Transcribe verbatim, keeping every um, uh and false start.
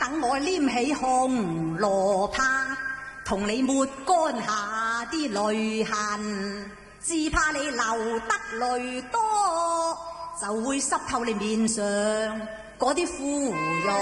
等我拈起紅蘿蔔，同你抹乾下啲淚痕，只怕你流得淚多，就會濕透你面上嗰啲腐肉。